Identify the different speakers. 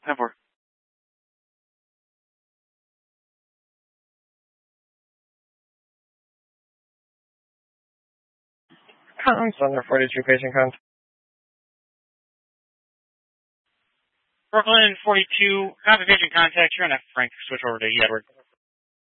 Speaker 1: 10-4.
Speaker 2: Comms under 42 patient count.
Speaker 3: Brooklyn 42, copy patient contact. You're on F. Frank. Switch over to Edward.